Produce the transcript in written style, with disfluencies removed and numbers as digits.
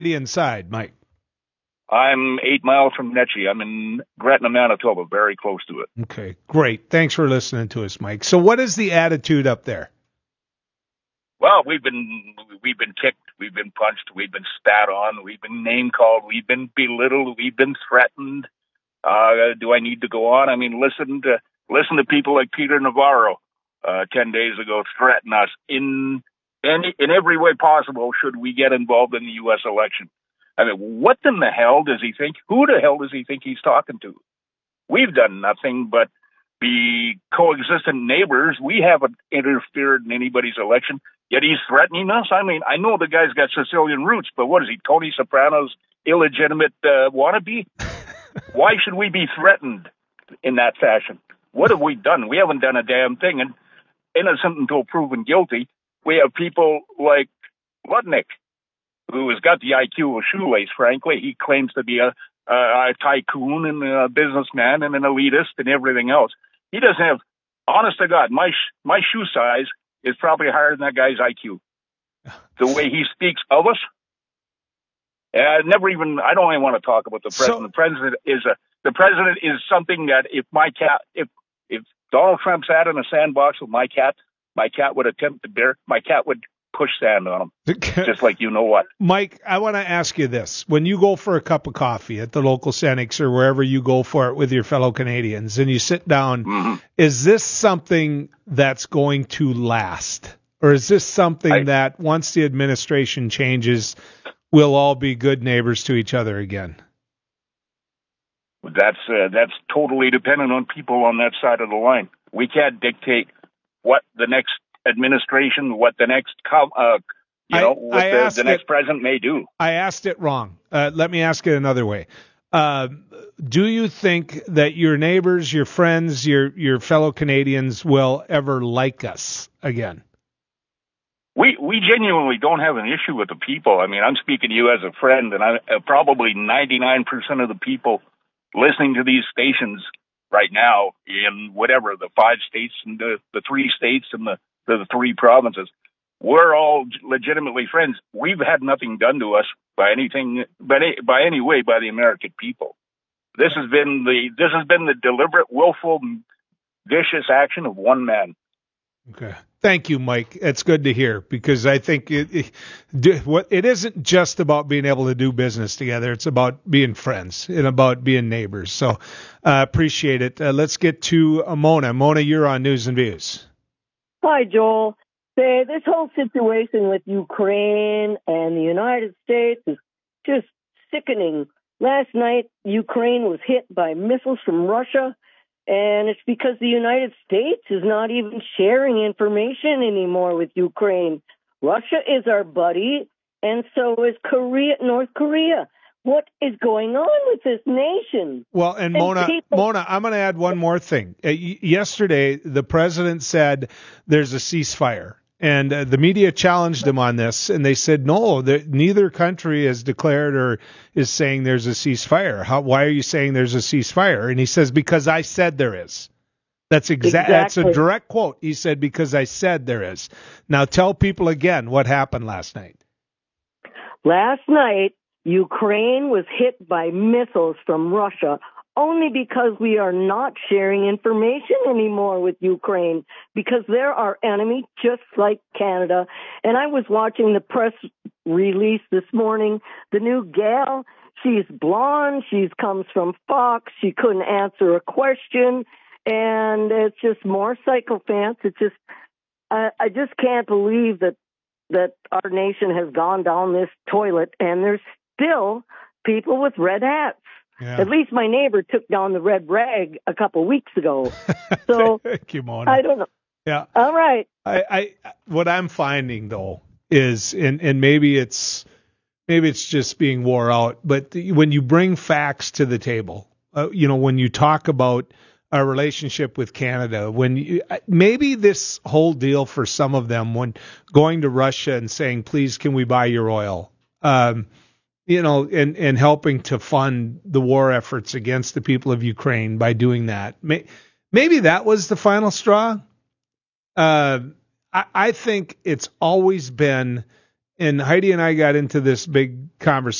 Canadian side, Mike? I'm 8 miles from Netchie. I'm in Gretna, Manitoba, very close to it. Okay, great. Thanks for listening to us, Mike. So what is the attitude up there? Well, we've been kicked, we've been punched, we've been spat on, we've been name called, we've been belittled, we've been threatened. Do I need to go on? I mean, listen to people like Peter Navarro 10 days ago threaten us in every way possible should we get involved in the U.S. election. I mean, what in the hell does he think? Who the hell does he think he's talking to? We've done nothing but be coexistent neighbors. We haven't interfered in anybody's election, yet he's threatening us. I mean, I know the guy's got Sicilian roots, but what is he, Tony Soprano's illegitimate wannabe? Why should we be threatened in that fashion? What have we done? We haven't done a damn thing. And innocent until proven guilty, we have people like Lutnick, who has got the IQ of a shoelace, frankly. He claims to be a tycoon and a businessman and an elitist and everything else. He doesn't have, honest to God, my shoe size is probably higher than that guy's IQ. The way he speaks of us, I don't even want to talk about the president. The president is something that if Donald Trump sat in a sandbox with my cat would attempt to bear, my cat would push sand on him, just like you know what. Mike, I want to ask you this. When you go for a cup of coffee at the local Cenex or wherever you go for it with your fellow Canadians and you sit down, is this something that's going to last? Or is this something that once the administration changes, we'll all be good neighbors to each other again? That's totally dependent on people on that side of the line. We can't dictate what the next administration, what the next the next president may do. I asked it wrong. Let me ask it another way. Do you think that your neighbors, your friends, your fellow Canadians will ever like us again? We genuinely don't have an issue with the people. I mean, I'm speaking to you as a friend, and probably 99% of the people listening to these stations right now in whatever, the 5 states and the 3 states and the 3 provinces, we're all legitimately friends. We've had nothing done to us by any way by the American people. This has been the deliberate, willful, vicious action of one man. Okay. Thank you, Mike. It's good to hear, because I think it isn't just about being able to do business together. It's about being friends and about being neighbors. So appreciate it. Let's get to Mona. Mona, you're on News and Views. Hi, Joel. This whole situation with Ukraine and the United States is just sickening. Last night, Ukraine was hit by missiles from Russia, and it's because the United States is not even sharing information anymore with Ukraine. Russia is our buddy, and so is North Korea. What is going on with this nation? Well, and Mona, I'm going to add one more thing. Yesterday, the president said there's a ceasefire, and the media challenged him on this, and they said, no, neither country has declared or is saying there's a ceasefire. Why are you saying there's a ceasefire? And he says, because I said there is. That's exactly. That's a direct quote. He said, because I said there is. Now tell people again what happened last night. Last night, Ukraine was hit by missiles from Russia only because we are not sharing information anymore with Ukraine, because they're our enemy, just like Canada. And I was watching the press release this morning. The new gal, she's blonde. She comes from Fox. She couldn't answer a question. And it's just more sycophants. It's just, I just can't believe that our nation has gone down this toilet, and there's still people with red hats. Yeah. At least my neighbor took down the red rag a couple weeks ago. So thank you, Mona. I don't know. Yeah. All right. I what I'm finding though is, and maybe it's just being wore out, but when you bring facts to the table, when you talk about our relationship with Canada, maybe this whole deal for some of them, when going to Russia and saying, please, can we buy your oil? And helping to fund the war efforts against the people of Ukraine by doing that. Maybe that was the final straw. I think it's always been and Heidi and I got into this big conversation